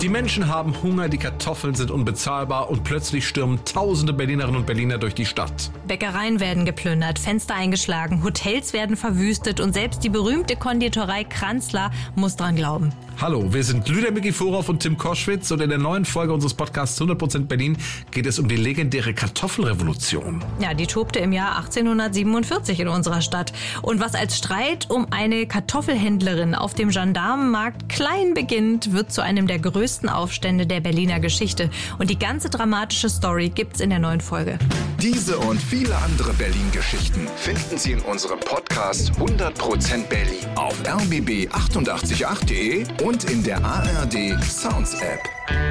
Die Menschen haben Hunger, die Kartoffeln sind unbezahlbar und plötzlich stürmen tausende Berlinerinnen und Berliner durch die Stadt. Bäckereien werden geplündert, Fenster eingeschlagen, Hotels werden verwüstet und selbst die berühmte Konditorei Kranzler muss dran glauben. Hallo, wir sind Lydia Mikiforov und Tim Koschwitz und in der neuen Folge unseres Podcasts 100% Berlin geht es um die legendäre Kartoffelrevolution. Ja, die tobte im Jahr 1847 in unserer Stadt. Und was als Streit um eine Kartoffelhändlerin auf dem Gendarmenmarkt klein beginnt, wird zu einem der größten Aufstände der Berliner Geschichte. Und die ganze dramatische Story gibt's in der neuen Folge. Diese und viele andere Berlin-Geschichten finden Sie in unserem Podcast 100% Berlin auf rbb888.de und in der ARD Sounds App.